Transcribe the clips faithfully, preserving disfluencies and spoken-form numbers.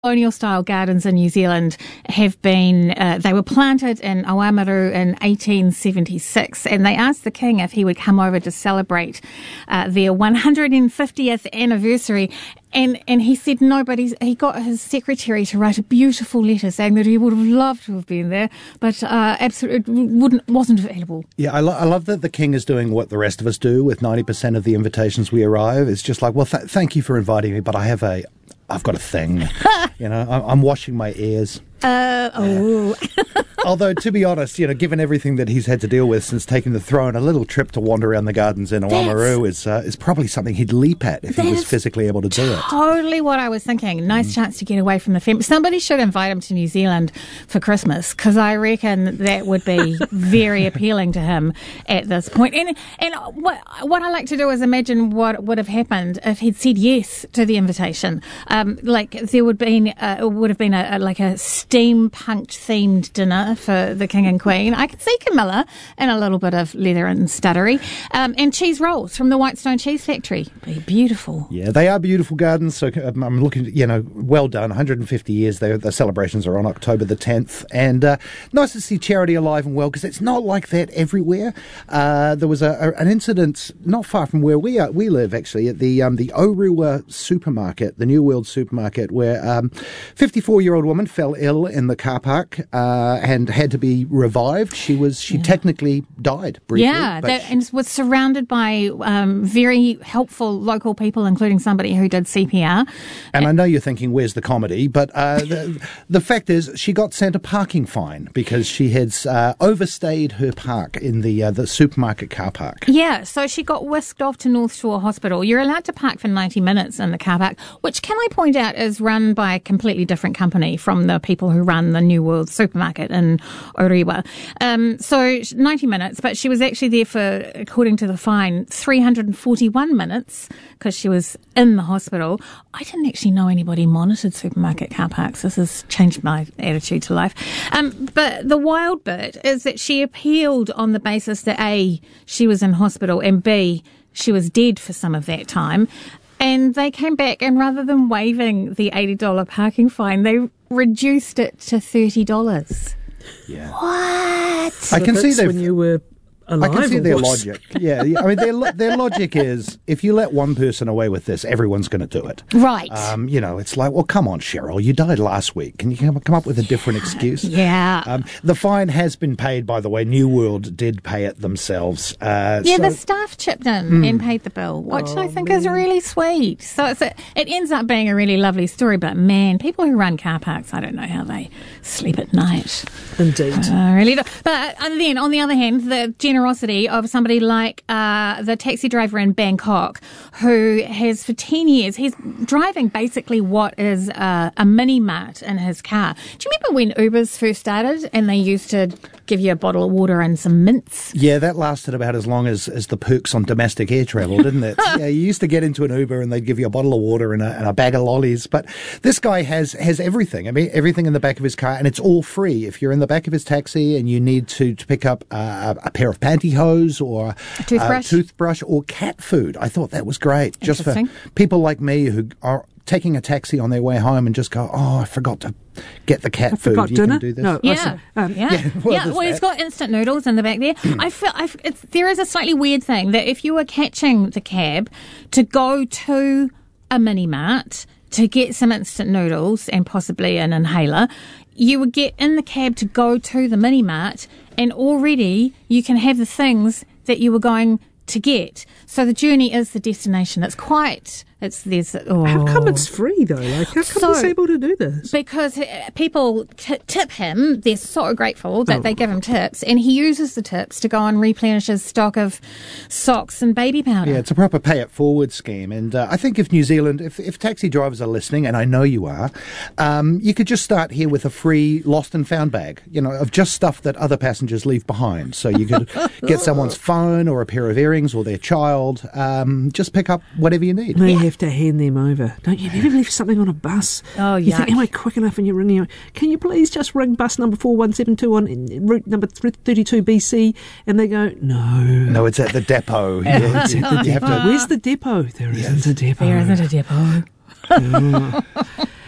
Colonial-style gardens in New Zealand have been, uh, they were planted in Oamaru in eighteen seventy-six, and they asked the King if he would come over to celebrate uh, their one hundred fiftieth anniversary. And and he said no, but he's, he got his secretary to write a beautiful letter saying that he would have loved to have been there, but uh, absolutely wouldn't wasn't available. Yeah, I, lo- I love that the King is doing what the rest of us do with ninety percent of the invitations we arrive. It's just like, well, th- thank you for inviting me, but I have a, I've got a thing. You know, I'm, I'm washing my ears. Uh, oh. Although, to be honest, you know, given everything that he's had to deal with since taking the throne, a little trip to wander around the gardens in Oamaru is uh, is probably something he'd leap at if he was physically able to do it. Totally what I was thinking. Nice mm. chance to get away from the family. Somebody should invite him to New Zealand for Christmas, because I reckon that would be very appealing to him at this point. And and what what I like to do is imagine what would have happened if he'd said yes to the invitation. Um, like there would been uh, would have been a, a like a steampunk themed dinner for the King and Queen. I could see Camilla in a little bit of leather and stuttery. Um, and cheese rolls from the Whitestone Cheese Factory. Be beautiful. Yeah, they are beautiful gardens. So um, I'm looking, you know, well done. one hundred fifty years. They, the celebrations are on October the tenth. And uh, nice to see charity alive and well, because it's not like that everywhere. Uh, there was a, a, an incident not far from where we are, we live, actually, at the um, the Orua supermarket, the New World supermarket, where um, fifty-four-year-old woman fell ill in the car park uh, and had to be revived. She was she yeah. technically died briefly. Yeah, that, and was surrounded by um, very helpful local people, including somebody who did C P R. And I know you're thinking, where's the comedy? But uh, the, the fact is, she got sent a parking fine because she had uh, overstayed her park in the uh, the supermarket car park. Yeah, so she got whisked off to North Shore Hospital. You're allowed to park for ninety minutes in the car park, which, can I point out, is run by a completely different company from the people who run the New World supermarket in Orewa. Um, so ninety minutes, but she was actually there for, according to the fine, three hundred forty-one minutes because she was in the hospital. I didn't actually know anybody monitored supermarket car parks. This has changed my attitude to life. Um, but the wild bit is that she appealed on the basis that A, she was in hospital, and B, she was dead for some of that time. And they came back, and rather than waiving the eighty dollars parking fine, they reduced it to thirty dollars. Yeah. What? So I can see when you were alive. I can see their was. logic. Yeah, I mean, their their logic is, if you let one person away with this, everyone's going to do it. Right. Um, you know, it's like, well, come on, Cheryl, you died last week. Can you come, come up with a different excuse? Yeah. Um, the fine has been paid, by the way. New World did pay it themselves. Uh, yeah, so, the staff chipped in mm. and paid the bill, which oh, I think man. is really sweet. So it's a, it ends up being a really lovely story. But man, people who run car parks, I don't know how they sleep at night. Indeed. Uh, really. Do. But and then, on the other hand, the generosity of somebody like uh, the taxi driver in Bangkok, who has for ten years, he's driving basically what is uh, a mini mart in his car. Do you remember when Ubers first started and they used to give you a bottle of water and some mints? Yeah, that lasted about as long as, as the perks on domestic air travel, didn't it? Yeah, you used to get into an Uber and they'd give you a bottle of water and a, and a bag of lollies. But this guy has, has everything. I mean, everything in the back of his car, and it's all free. If you're in the back of his taxi and you need to, to pick up uh, a pair of pantyhose or a toothbrush. Uh, toothbrush or cat food. I thought that was great. Just for people like me who are taking a taxi on their way home and just go, oh, I forgot to get the cat I food. Forgot you dinner? can do this. No, yeah. Um, yeah. Yeah. Well, yeah. well he's got instant noodles in the back there. I feel I've, it's, there is a slightly weird thing that if you were catching the cab to go to a mini mart to get some instant noodles and possibly an inhaler, you would get in the cab to go to the mini mart, and already you can have the things that you were going to get. So the journey is the destination. It's quite... It's there's. Oh. How come it's free though? Like, how come so, he's able to do this? Because people t- tip him. They're so grateful that oh. they give him tips, and he uses the tips to go and replenish his stock of socks and baby powder. Yeah, it's a proper pay it forward scheme. And uh, I think if New Zealand, if, if taxi drivers are listening, and I know you are, um, you could just start here with a free lost and found bag. You know, of just stuff that other passengers leave behind. So you could get someone's phone or a pair of earrings or their child. Um, just pick up whatever you need. Yeah. Have to hand them over. Don't you never leave something on a bus? Oh, you yuck. think, am I quick enough? And you're ringing, can you please just ring bus number four one seven two on route number thirty-two B C? And they go, no. No, it's at the depot. Yeah, it's at the depot. Have to, where's the depot? There yes. isn't a depot. There isn't a depot.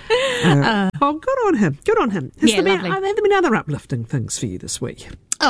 Uh, oh, good on him. Good on him. Has Yeah, there been, lovely. have there been other uplifting things for you this week?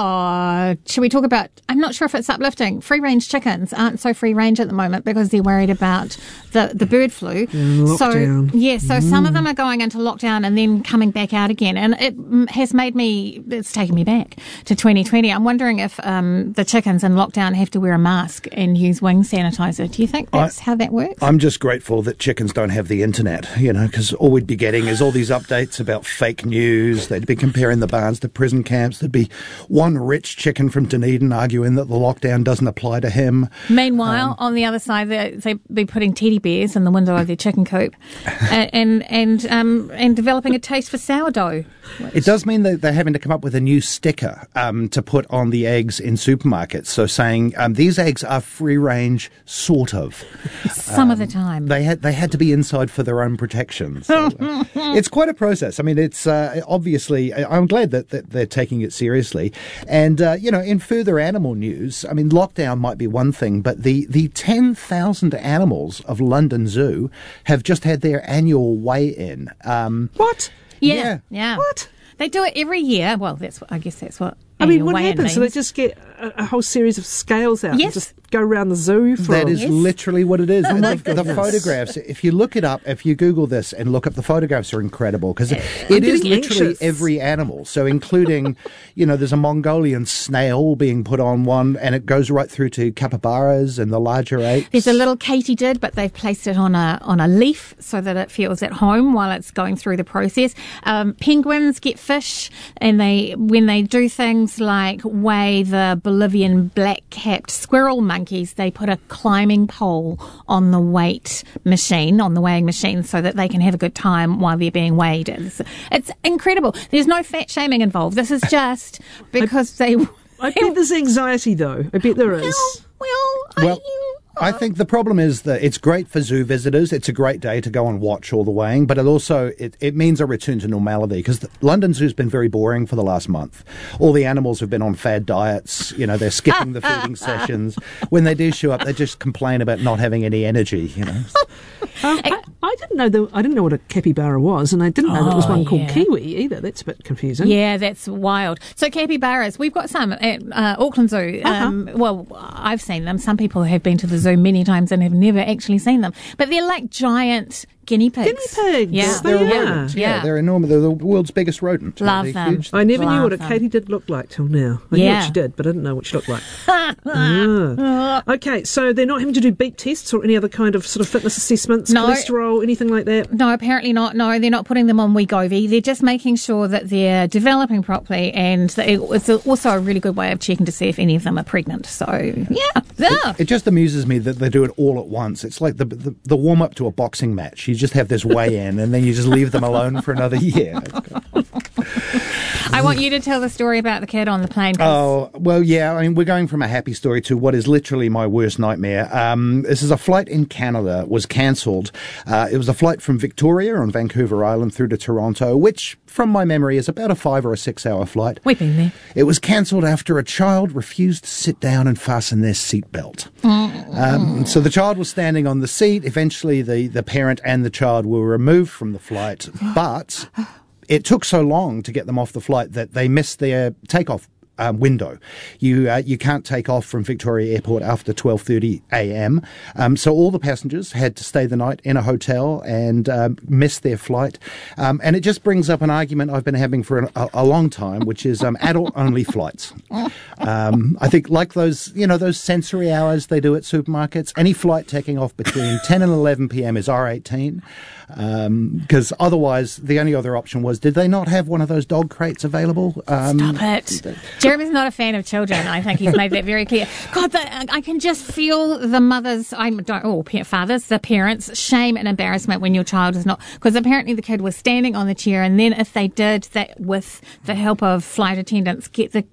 Oh, should we talk about, I'm not sure if it's uplifting. Free range chickens aren't so free range at the moment because they're worried about the, the bird flu. Lockdown. So, yeah, so mm. some of them are going into lockdown and then coming back out again. And it mm, has made me, it's taken me back to twenty twenty. I'm wondering if um, the chickens in lockdown have to wear a mask and use wing sanitizer. Do you think that's I, how that works? I'm just grateful that chickens don't have the internet, you know, because all we'd be getting is all these updates about fake news. They'd be comparing the barns to prison camps. There'd be one rich chicken from Dunedin arguing that the lockdown doesn't apply to him. Meanwhile, um, on the other side, they, they'd be putting teddy bears in the window of their chicken coop and and and, um, and developing a taste for sourdough. Which... It does mean that they're having to come up with a new sticker um, to put on the eggs in supermarkets. So saying um, these eggs are free range, sort of. Some um, of the time. They had they had to be inside for their own protection. So, uh, it's quite a process. I mean, it's uh, obviously, I'm glad that, that they're taking it seriously. And, uh, you know, in further animal news, I mean, lockdown might be one thing, but the, the ten thousand animals of London Zoo have just had their annual weigh-in. Um, what? Yeah, yeah. Yeah. What? They do it every year. Well, that's what, I guess that's what. I mean, what weigh-in happens? So they means. just get a, a whole series of scales out Yes. and just go around the zoo for That a- is Yes. literally what it is. And my the, the goodness. photographs, if you look it up, if you Google this and look up, the photographs are incredible because it I'm is getting literally anxious. every animal. So including, you know, there's a Mongolian snail being put on one and it goes right through to capybaras and the larger apes. There's a little katydid, but they've placed it on a on a leaf so that it feels at home while it's going through the process. Um, penguins get fish, and they when they do things like weigh the Bolivian black-capped squirrel monkeys, they put a climbing pole on the weight machine, on the weighing machine, so that they can have a good time while they're being weighed. It's, it's incredible. There's no fat shaming involved. This is just because they. I bet there's anxiety, though. I bet there is. Well, well, Well, I, I think the problem is that it's great for zoo visitors. It's a great day to go and watch all the weighing, but it also it, it means a return to normality because London Zoo's been very boring for the last month. All the animals have been on fad diets. You know, they're skipping the feeding sessions. When they do show up, they just complain about not having any energy. You know. Um, I, I didn't know the, I didn't know what a capybara was, and I didn't know there was Oh, one called yeah. kiwi either. That's a bit confusing. Yeah, that's wild. So capybaras, we've got some at uh, Auckland Zoo. Uh-huh. Um, well, I've seen them. Some people have been to the zoo many times and have never actually seen them. But they're like giant guinea pigs. Guinea pigs. Yeah, They They're a are. rodent. Yeah. Yeah, they're enormous. They're the world's biggest rodent. Love They're them. huge. I never knew Love what a them. katydid looked like till now. I knew Yeah. what she did, but I didn't know what she looked like. Ah. Okay, so they're not having to do beep tests or any other kind of sort of fitness assessments, No. cholesterol, anything like that? No, apparently not. No, they're not putting them on Wegovy. They're just making sure that they're developing properly, and that it- it's also a really good way of checking to see if any of them are pregnant. So, yeah. yeah. It just amuses me that they do it all at once. It's like the the, the warm up to a boxing match. You just have this weigh in, and then you just leave them alone for another year. I want you to tell the story about the kid on the plane. 'cause- Oh, well, yeah. I mean, we're going from a happy story to what is literally my worst nightmare. Um, this is a flight in Canada was cancelled. Uh, it was a flight from Victoria on Vancouver Island through to Toronto, which, from my memory, is about a five or a six hour flight. We've been there. It was cancelled after a child refused to sit down and fasten their seatbelt. Um, so the child was standing on the seat. Eventually, the, the parent and the child were removed from the flight, but it took so long to get them off the flight that they missed their takeoff um, window. You uh, you can't take off from Victoria Airport after twelve thirty a.m. Um, so all the passengers had to stay the night in a hotel and um, miss their flight. Um, and it just brings up an argument I've been having for an, a, a long time, which is um, adult-only flights. Um, I think like those, you know, those sensory hours they do at supermarkets, any flight taking off between ten and eleven p.m. is R eighteen. Because um, otherwise, the only other option was, did they not have one of those dog crates available? Um, Stop it. Jeremy's not a fan of children. I think he's made that very clear. God, the, I can just feel the mothers, I don't, or pa- fathers, the parents, shame and embarrassment when your child is not, because apparently the kid was standing on the chair, and then if they did that with the help of flight attendants, get the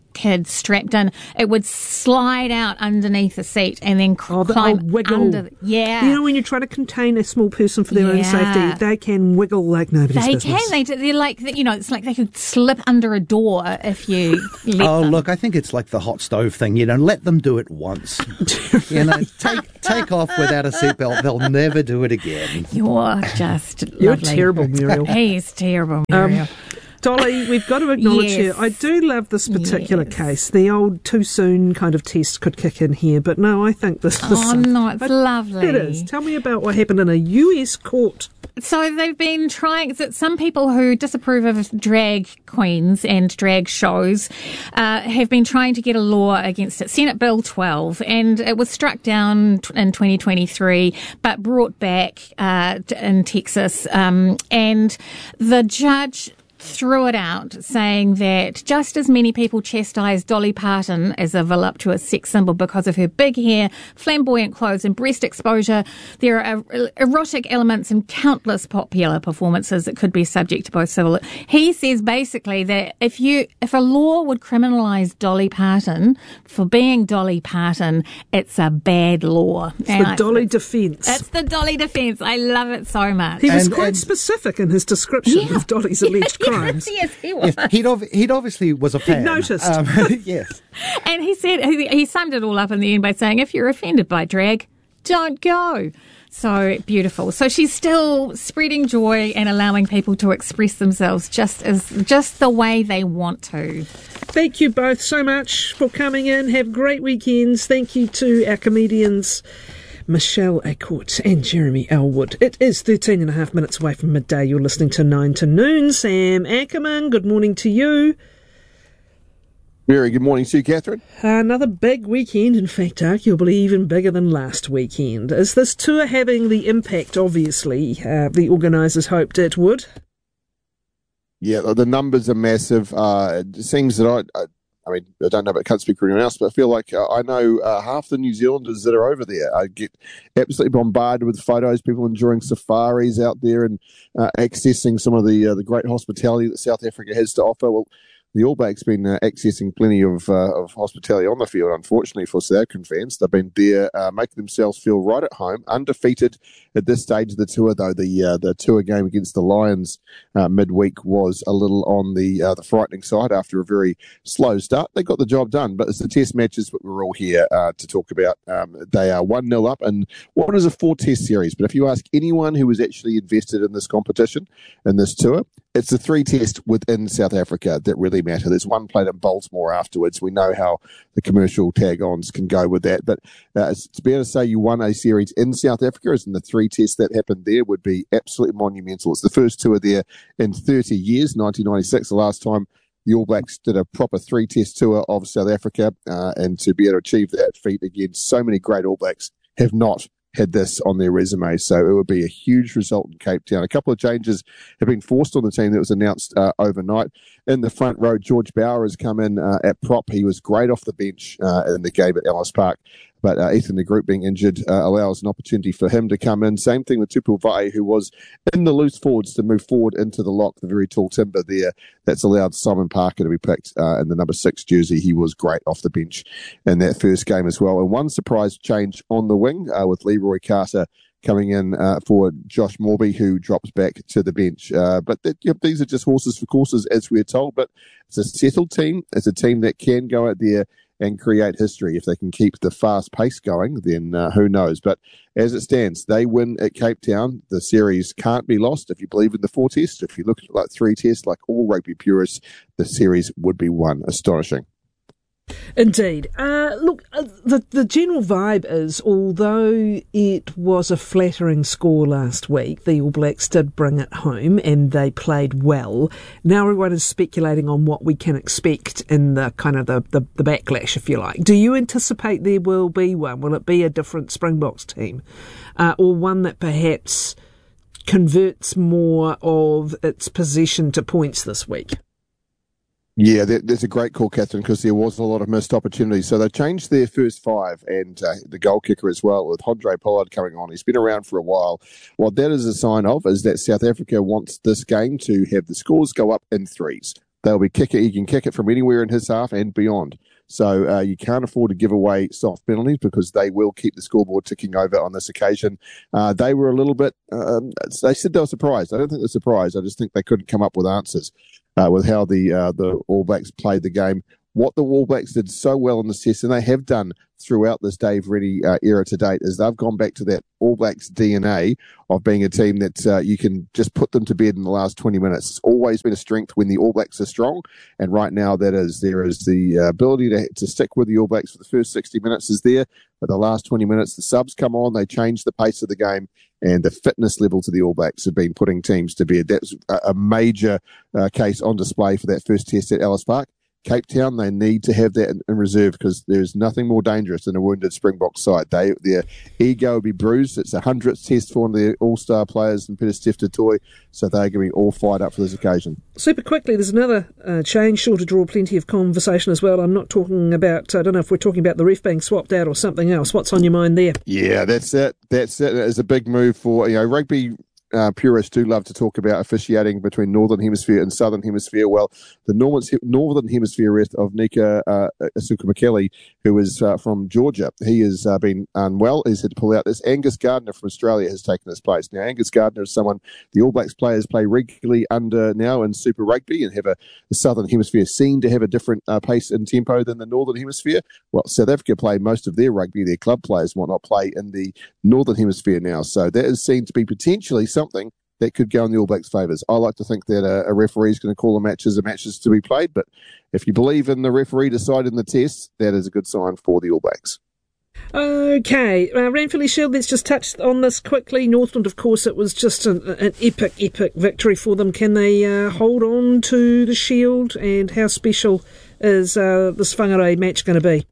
kid strapped in, it would slide out underneath the seat and then Oh, the climb old wiggle. under. The, yeah. You know, when you try to contain a small person for their own Yeah. safety, they can wiggle like nobody's They business. can. They do. They're like, you know, it's like they could slip under a door if you let Oh, them. look, I think it's like the hot stove thing. You know, let them do it once. You know, take take off without a seatbelt. They'll never do it again. You're just You're lovely. terrible, Muriel. He's terrible, Um, Muriel. Dolly, we've got to acknowledge Yes. here, I do love this particular Yes. case. The old too soon kind of test could kick in here, but no, I think this, this Oh, no, it's I- lovely. It is. Tell me about what happened in a U S court. So they've been trying, so some people who disapprove of drag queens and drag shows uh, have been trying to get a law against it. Senate Bill twelve, and it was struck down t- in twenty twenty-three, but brought back uh, t- in Texas. Um, and the judge threw it out, saying that just as many people chastise Dolly Parton as a voluptuous sex symbol because of her big hair, flamboyant clothes and breast exposure, there are er- erotic elements in countless popular performances that could be subject to both civil. He says basically that if you, if a law would criminalise Dolly Parton for being Dolly Parton, it's a bad law. It's the Dolly defence. It's the Dolly defence. I love it so much. He was And- quite and- specific in his description Yeah. of Dolly's alleged crimes. Yes, he was. Yes, he'd, ov- he'd obviously was a fan. noticed. Um, yes. And he said, he, he summed it all up in the end by saying, if you're offended by drag, don't go. So beautiful. So she's still spreading joy and allowing people to express themselves just as, just the way they want to. Thank you both so much for coming in. Have great weekends. Thank you to our comedians, Michelle Acourt and Jeremy Elwood. It is thirteen and a half minutes away from midday. You're listening to nine to noon. Sam Ackerman, good morning to you. Very good morning to you, Catherine. Another big weekend, in fact, arguably even bigger than last weekend. Is this tour having the impact, obviously, uh, the organisers hoped it would? Yeah, the numbers are massive. Uh, it seems that I, I, I mean, I don't know, but I can't speak for anyone else, but I feel like uh, I know uh, half the New Zealanders that are over there. I get absolutely bombarded with photos, people enjoying safaris out there and uh, accessing some of the uh, the great hospitality that South Africa has to offer. Well, the All Blacks been uh, accessing plenty of uh, of hospitality on the field, unfortunately for South African fans. They've been there uh, making themselves feel right at home, undefeated at this stage of the tour, though the uh, the tour game against the Lions uh, midweek was a little on the uh, the frightening side after a very slow start. They got the job done, but it's the test matches that we're all here uh, to talk about. Um, they are one nil up, and what is a four-test series? But if you ask anyone who was actually invested in this competition, in this tour, it's the three test within South Africa that really matter. There's one played in Baltimore afterwards. We know how the commercial tag-ons can go with that. But uh, to be able to say you won a series in South Africa, as in the three tests that happened there, would be absolutely monumental. It's the first tour there in thirty years, nineteen ninety-six, the last time the All Blacks did a proper three-test tour of South Africa. Uh, and to be able to achieve that feat again, so many great All Blacks have not had this on their resume, so it would be a huge result in Cape Town. A couple of changes have been forced on the team that was announced uh, overnight. In the front row, George Bauer has come in uh, at prop. He was great off the bench uh, in the game at Ellis Park, but uh, Ethan de Groot being injured uh, allows an opportunity for him to come in. Same thing with Tupu Vai, who was in the loose forwards to move forward into the lock, the very tall timber there. That's allowed Simon Parker to be picked uh, in the number six jersey. He was great off the bench in that first game as well. And one surprise change on the wing uh, with Leroy Carter coming in uh, for Josh Morby, who drops back to the bench. Uh, but that, you know, these are just horses for courses, as we're told. But it's a settled team. It's a team that can go out there and create history. If they can keep the fast pace going, then uh, who knows? But as it stands, they win at Cape Town. The series can't be lost. If you believe in the four tests, if you look at like three tests, like all rugby purists, the series would be won. Astonishing. Indeed. Uh, look, uh, the, the general vibe is, although it was a flattering score last week, the All Blacks did bring it home and they played well. Now everyone is speculating on what we can expect in the kind of the, the, the backlash, if you like. Do you anticipate there will be one? Will it be a different Springboks team? Uh, or one that perhaps converts more of its possession to points this week? Yeah, that, that's a great call, Catherine, because there was a lot of missed opportunities. So they changed their first five and uh, the goal kicker as well, with Hondre Pollard coming on. He's been around for a while. What that is a sign of is that South Africa wants this game to have the scores go up in threes. they'll be kick it. He can kick it from anywhere in his half and beyond. So uh, you can't afford to give away soft penalties because they will keep the scoreboard ticking over on this occasion. Uh, they were a little bit, um, they said they were surprised. I don't think they're surprised. I just think they couldn't come up with answers uh, with how the uh, the All Blacks played the game. What the All Blacks did so well in this test, and they have done throughout this Dave Reddy uh, era to date, is they've gone back to that All Blacks D N A of being a team that uh, you can just put them to bed in the last twenty minutes. It's always been a strength when the All Blacks are strong, and right now that is. There is the uh, ability to, to stick with the All Blacks for the first sixty minutes is there, but the last twenty minutes, the subs come on, they change the pace of the game, and the fitness level to the All Blacks have been putting teams to bed. That's a, a major uh, case on display for that first test at Ellis Park. Cape Town, they need to have that in, in reserve because there's nothing more dangerous than a wounded Springbok side. They, their ego will be bruised. It's a hundredth test for one of the all-star players in Peter Steph Toy, so they're going to be all fired up for this occasion. Super quickly, there's another uh, change, sure to draw plenty of conversation as well. I'm not talking about, I don't know if we're talking about the ref being swapped out or something else. What's on your mind there? Yeah, that's it. That's it. It's a big move for, you know, rugby. Uh, purists do love to talk about officiating between Northern Hemisphere and Southern Hemisphere. Well, the Northern Hemisphere ref of Nika uh, Asuka-Makeli, who is uh, from Georgia, he has uh, been unwell. He's had to pull out. This Angus Gardner from Australia has taken his place. Now, Angus Gardner is someone the All Blacks players play regularly under now in Super Rugby and have a the Southern Hemisphere seen to have a different uh, pace and tempo than the Northern Hemisphere. Well, South Africa play most of their rugby, their club players might not play in the Northern Hemisphere now. So that is seen to be potentially something that could go in the All Blacks' favours. I like to think that a, a referee is going to call the matches the matches to be played, but if you believe in the referee deciding the test, that is a good sign for the All Blacks. Okay, uh, Ranfurly Shield, let's just touch on this quickly. Northland, of course, it was just an, an epic, epic victory for them. Can they uh, hold on to the Shield, and how special is uh, this Whangarei match going to be?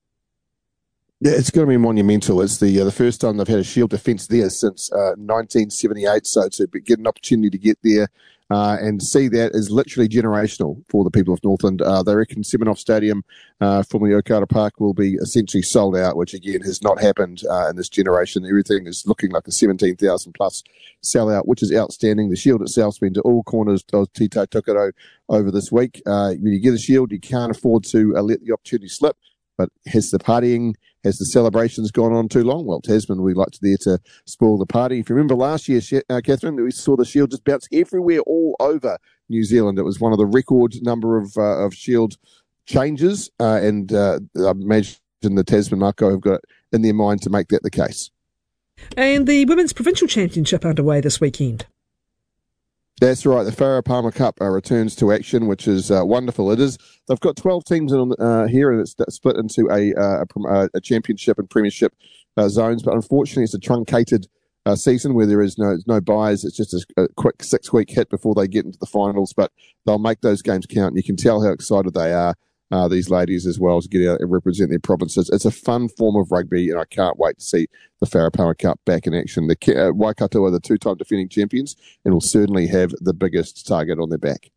Yeah, it's going to be monumental. It's the uh, the first time they've had a Shield defence there since uh, nineteen seventy-eight, so to get an opportunity to get there uh, and see that is literally generational for the people of Northland. Uh, they reckon Seminoff Stadium, uh, formerly Okada Park, will be essentially sold out, which again has not happened uh, in this generation. Everything is looking like a seventeen thousand plus sellout, which is outstanding. The Shield itself's been to all corners of Tito Tukaro over this week. Uh, when you get a Shield, you can't afford to uh, let the opportunity slip. But has the partying, has the celebrations gone on too long? Well, Tasman, we like to there to spoil the party. If you remember last year, uh, Catherine, we saw the Shield just bounce everywhere all over New Zealand. It was one of the record number of uh, of Shield changes, uh, and uh, I imagine the Tasman Mako have got it in their mind to make that the case. And the Women's Provincial Championship underway this weekend. That's right. The Farah Palmer Cup uh, returns to action, which is uh, wonderful. It is. They've got twelve teams in, uh, here, and it's split into a uh, a, a championship and premiership uh, zones. But unfortunately, it's a truncated uh, season where there is no no buys. It's just a, a quick six week hit before they get into the finals. But they'll make those games count, and you can tell how excited they are. Uh, these ladies as well to get out and represent their provinces. It's a fun form of rugby, and I can't wait to see the Farah Palmer Cup back in action. The uh, Waikato are the two-time defending champions and will certainly have the biggest target on their back.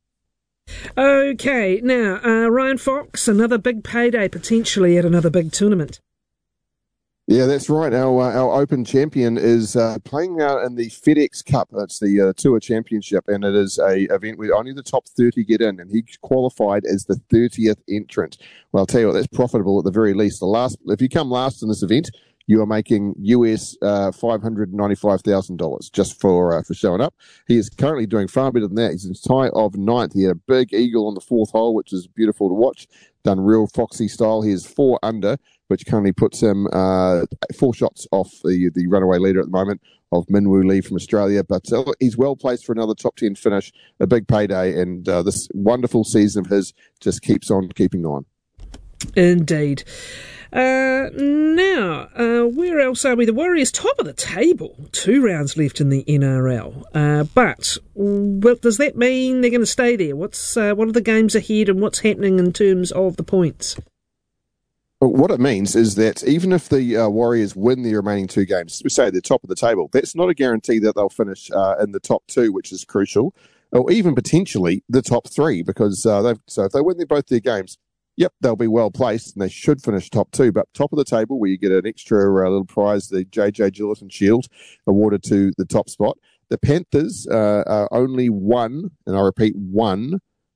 Okay, now, uh, Ryan Fox, another big payday potentially at another big tournament. Yeah, that's right. Our uh, our Open champion is uh, playing out in the FedEx Cup. It's the uh, Tour Championship, and it is a event where only the top thirty get in, and he qualified as the thirtieth entrant. Well, I'll tell you what, that's profitable at the very least. The last, if you come last in this event, you are making U S uh, five hundred ninety-five thousand dollars just for uh, for showing up. He is currently doing far better than that. He's in tie of ninth. He had a big eagle on the fourth hole, which is beautiful to watch. Done real foxy style. He is four under, which currently puts him uh, four shots off the the runaway leader at the moment of Minwoo Lee from Australia. But uh, he's well placed for another top ten finish, a big payday, and uh, this wonderful season of his just keeps on keeping on. Indeed. Uh, now, uh, where else are we? The Warriors top of the table. Two rounds left in the N R L. Uh, but what does that mean they're going to stay there? What's uh, what are the games ahead, and what's happening in terms of the points? Well, what it means is that even if the uh, Warriors win their remaining two games, we say they're top of the table, that's not a guarantee that they'll finish uh, in the top two, which is crucial, or even potentially the top three, because uh, they've, so if they win their, both their games, yep, they'll be well placed and they should finish top two. But top of the table, where you get an extra uh, little prize, the J J Gilliton Shield, awarded to the top spot. The Panthers uh, are only one, and I repeat, one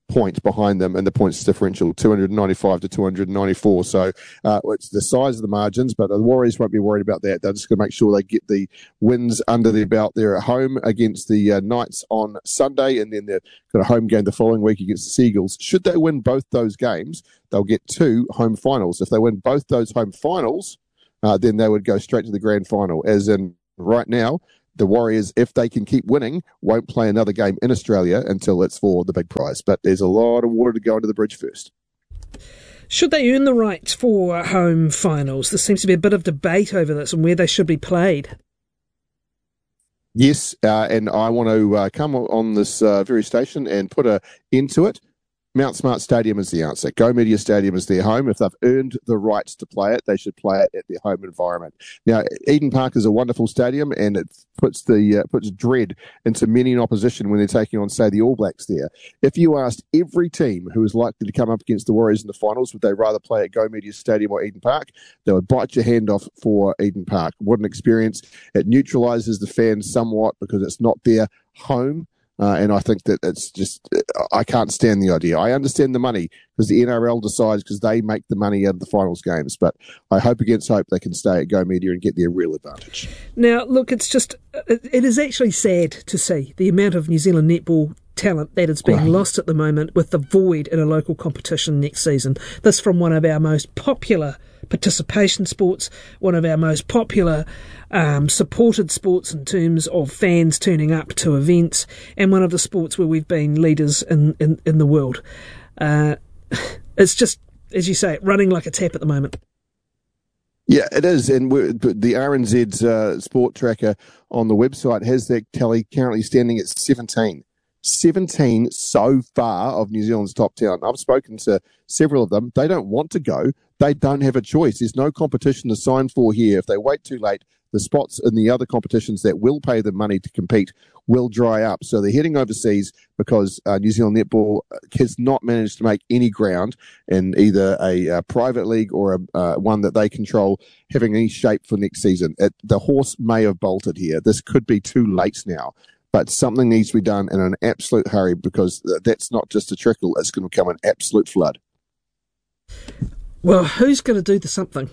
point behind them in the points differential, two ninety-five to two ninety-four. So uh, it's the size of the margins, but the Warriors won't be worried about that. They're just going to make sure they get the wins under their belt. They're at home against the uh, Knights on Sunday, and then they've got a home game the following week against the Seagulls. Should they win both those games, they'll get two home finals. If they win both those home finals, uh, then they would go straight to the grand final, as in right now, the Warriors, if they can keep winning, won't play another game in Australia until it's for the big prize. But there's a lot of water to go under the bridge first. Should they earn the right for home finals? There seems to be a bit of debate over this and where they should be played. Yes, uh, and I want to uh, come on this uh, very station and put an end to it. Mount Smart Stadium is the answer. Go Media Stadium is their home. If they've earned the rights to play it, they should play it at their home environment. Now, Eden Park is a wonderful stadium, and it puts the uh, puts dread into many in opposition when they're taking on, say, the All Blacks there. If you asked every team who is likely to come up against the Warriors in the finals, would they rather play at Go Media Stadium or Eden Park, they would bite your hand off for Eden Park. What an experience. It neutralises the fans somewhat because it's not their home. Uh, and I think that it's just, I can't stand the idea. I understand the money because the N R L decides because they make the money out of the finals games. But I hope against hope they can stay at Go Media and get their real advantage. Now, look, it's just, it is actually sad to see the amount of New Zealand netball talent that is being oh. lost at the moment with the void in a local competition next season. This from one of our most popular participation sports, one of our most popular um, supported sports in terms of fans turning up to events, and one of the sports where we've been leaders in, in, in the world. Uh, it's just, as you say, running like a tap at the moment. Yeah, it is, and we're, the R N Z's uh, sport tracker on the website has that tally currently standing at seventeen. seventeen so far of New Zealand's top talent. I've spoken to several of them. They don't want to go. They don't have a choice. There's no competition to sign for here. If they wait too late, the spots in the other competitions that will pay them money to compete will dry up. So they're heading overseas because uh, New Zealand Netball has not managed to make any ground in either a, a private league or a, uh, one that they control having any shape for next season. It, the horse may have bolted here. This could be too late now. But something needs to be done in an absolute hurry because that's not just a trickle, it's going to become an absolute flood. Well, who's going to do the something?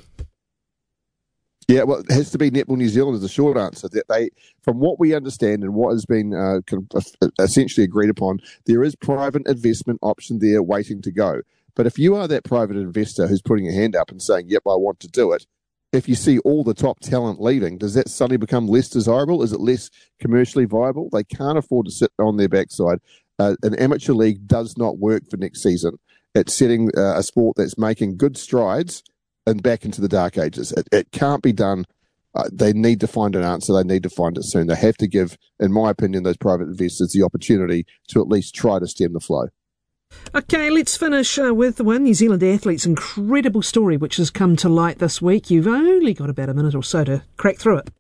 Yeah, well, it has to be Netball New Zealand is the short answer. That they, from what we understand and what has been uh, essentially agreed upon, there is private investment option there waiting to go. But if you are that private investor who's putting a hand up and saying, yep, I want to do it, if you see all the top talent leaving, does that suddenly become less desirable? Is it less commercially viable? They can't afford to sit on their backside. Uh, an amateur league does not work for next season. It's setting uh, a sport that's making good strides and back into the dark ages. It, it can't be done. Uh, they need to find an answer. They need to find it soon. They have to give, in my opinion, those private investors the opportunity to at least try to stem the flow. Okay, let's finish uh, with one New Zealand athlete's incredible story which has come to light this week. You've only got about a minute or so to crack through it.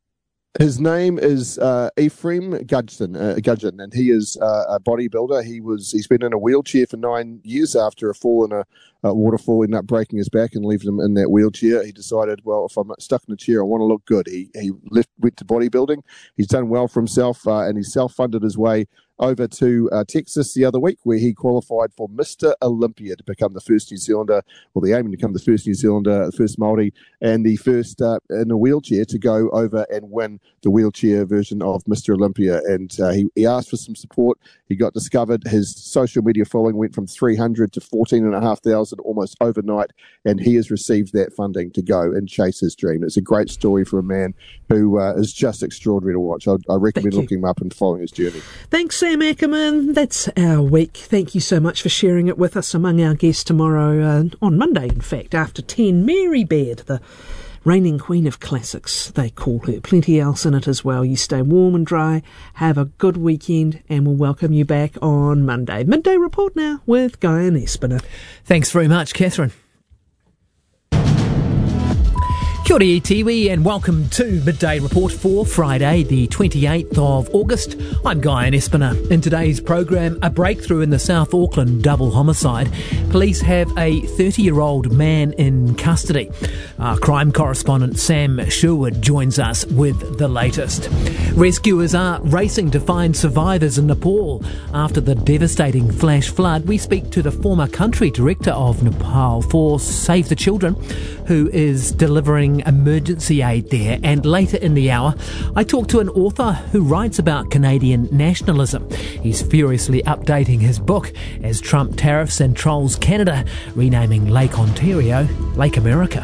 His name is uh, Ephraim Gudgeon, uh, Gudgeon, and he is uh, a bodybuilder. He was he's been in a wheelchair for nine years after a fall in a, a waterfall, ended up breaking his back and leaving him in that wheelchair. He decided, well, if I'm stuck in a chair, I want to look good. He he left, went to bodybuilding. He's done well for himself, uh, and he self-funded his way over to uh, Texas the other week, where he qualified for Mister Olympia to become the first New Zealander, well, the aiming to become the first New Zealander, the first Māori, and the first uh, in a wheelchair to go over and win the wheelchair version of Mister Olympia. And uh, he, he asked for some support. He got discovered. His social media following went from three hundred to fourteen and a half thousand almost overnight, and he has received that funding to go and chase his dream. It's a great story for a man who uh, is just extraordinary to watch. I, I recommend looking him up and following his journey. Thanks, Sam Ackerman. That's our week. Thank you so much for sharing it with us. Among our guests tomorrow, uh, on Monday, in fact, after ten, Mary Baird, the reigning queen of classics, they call her. Plenty else in it as well. You stay warm and dry, have a good weekend, and we'll welcome you back on Monday. Midday Report now with Guy and Espiner. Thanks very much, Catherine. Kia ora iwi and welcome to Midday Report for Friday the twenty-eighth of August. I'm Guy Espiner. In today's program, a breakthrough in the South Auckland double homicide. Police have a thirty-year-old man in custody. Our crime correspondent Sam Sherwood joins us with the latest. Rescuers are racing to find survivors in Nepal after the devastating flash flood. We speak to the former country director of Nepal for Save the Children, who is delivering emergency aid there. And later in the hour, I talk to an author who writes about Canadian nationalism. He's furiously updating his book as Trump tariffs and trolls Canada, renaming Lake Ontario Lake America.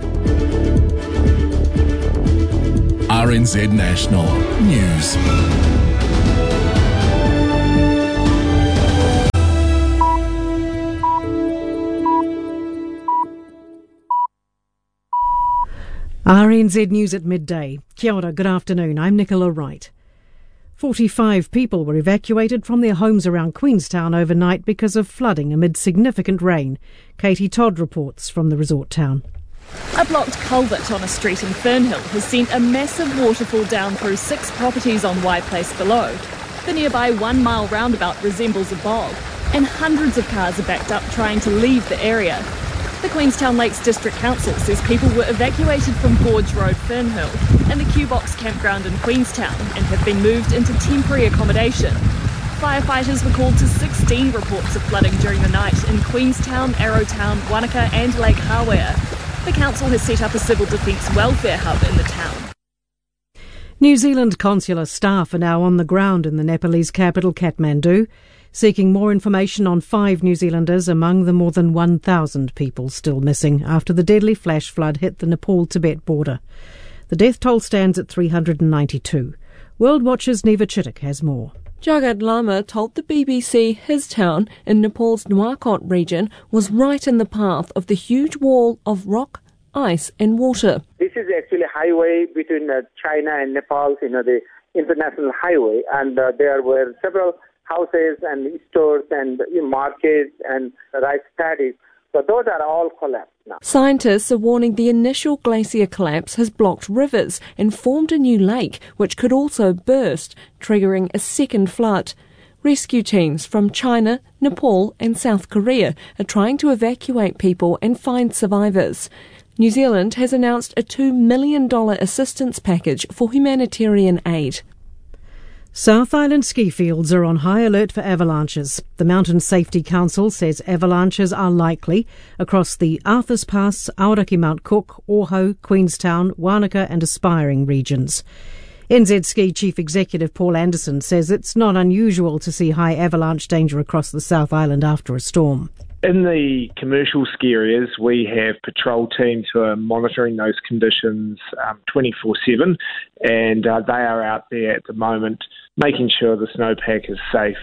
R N Z National News. R N Z News at midday. Kia ora, good afternoon. I'm Nicola Wright. forty-five people were evacuated from their homes around Queenstown overnight because of flooding amid significant rain. Katie Todd reports from the resort town. A blocked culvert on a street in Fernhill has sent a massive waterfall down through six properties on Y Place below. The nearby one mile roundabout resembles a bog, and hundreds of cars are backed up trying to leave the area. The Queenstown Lakes District Council says people were evacuated from Gorge Road, Fernhill, and the Q-Box campground in Queenstown and have been moved into temporary accommodation. Firefighters were called to sixteen reports of flooding during the night in Queenstown, Arrowtown, Wanaka and Lake Hawea. The council has set up a civil defence welfare hub in the town. New Zealand consular staff are now on the ground in the Nepalese capital, Kathmandu, seeking more information on five New Zealanders among the more than one thousand people still missing after the deadly flash flood hit the Nepal-Tibet border. The death toll stands at three hundred ninety-two. World Watch's Neva Chittick has more. Jagat Lama told the B B C his town in Nepal's Nuwakot region was right in the path of the huge wall of rock, ice and water. This is actually a highway between uh, China and Nepal, you know, the international highway, and uh, there were several houses and stores and uh, markets and rice paddies. So those are all collapsed now. Scientists are warning the initial glacier collapse has blocked rivers and formed a new lake, which could also burst, triggering a second flood. Rescue teams from China, Nepal and South Korea are trying to evacuate people and find survivors. New Zealand has announced a two million dollars assistance package for humanitarian aid. South Island ski fields are on high alert for avalanches. The Mountain Safety Council says avalanches are likely across the Arthurs Pass, Aoraki Mount Cook, Oahu, Queenstown, Wanaka and Aspiring regions. N Z Ski Chief Executive Paul Anderson says it's not unusual to see high avalanche danger across the South Island after a storm. In the commercial ski areas, we have patrol teams who are monitoring those conditions um, twenty-four seven, and uh, they are out there at the moment making sure the snowpack is safe.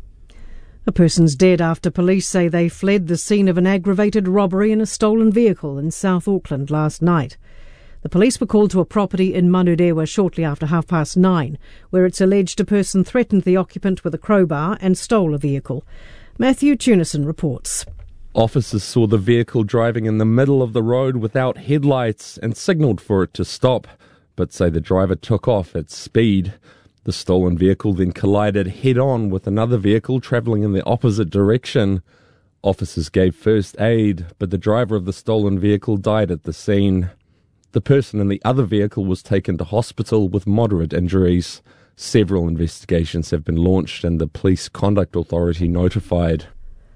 A person's dead after police say they fled the scene of an aggravated robbery in a stolen vehicle in South Auckland last night. The police were called to a property in Manurewa shortly after half past nine, where it's alleged a person threatened the occupant with a crowbar and stole a vehicle. Matthew Tunison reports. Officers saw the vehicle driving in the middle of the road without headlights and signalled for it to stop, but say the driver took off at speed. The stolen vehicle then collided head-on with another vehicle travelling in the opposite direction. Officers gave first aid, but the driver of the stolen vehicle died at the scene. The person in the other vehicle was taken to hospital with moderate injuries. Several investigations have been launched and the Police Conduct Authority notified.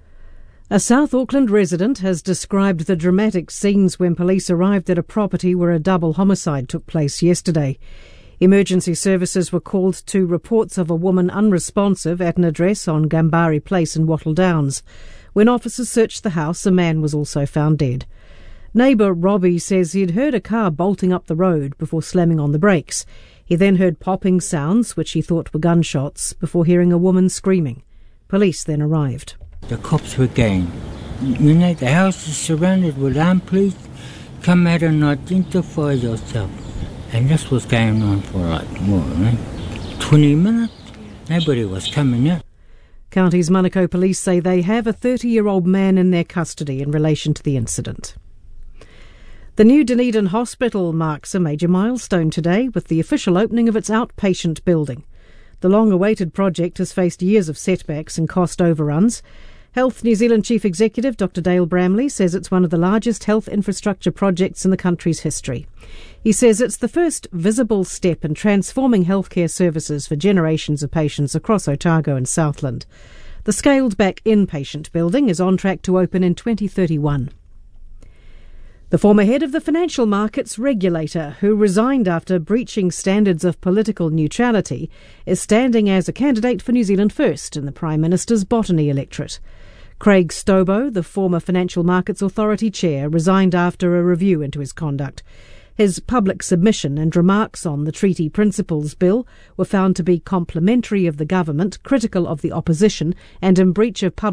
A South Auckland resident has described the dramatic scenes when police arrived at a property where a double homicide took place yesterday. Emergency services were called to reports of a woman unresponsive at an address on Gambari Place in Wattle Downs. When officers searched the house, a man was also found dead. Neighbour Robbie says he'd heard a car bolting up the road before slamming on the brakes. He then heard popping sounds, which he thought were gunshots, before hearing a woman screaming. Police then arrived. The cops were going. You know, the house is surrounded with armed police. Come out and identify yourself. And this was going on for like, more than twenty minutes. Nobody was coming out. County's Manukau police say they have a thirty-year-old man in their custody in relation to the incident. The new Dunedin Hospital marks a major milestone today with the official opening of its outpatient building. The long-awaited project has faced years of setbacks and cost overruns. Health New Zealand Chief Executive Doctor Dale Bramley says it's one of the largest health infrastructure projects in the country's history. He says it's the first visible step in transforming healthcare services for generations of patients across Otago and Southland. The scaled-back inpatient building is on track to open in twenty thirty-one. The former head of the financial markets regulator, who resigned after breaching standards of political neutrality, is standing as a candidate for New Zealand First in the Prime Minister's Botany electorate. Craig Stobo, the former Financial Markets Authority chair, resigned after a review into his conduct. His public submission and remarks on the Treaty Principles Bill were found to be complimentary of the government, critical of the opposition, and in breach of public